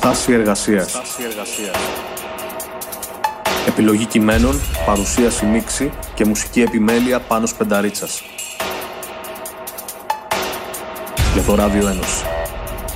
Στάση εργασίας. Επιλογή κειμένων, παρουσίαση μίξη και μουσική επιμέλεια Πάνος Πενταρίτσας. Για το Ράδιο Ένωση.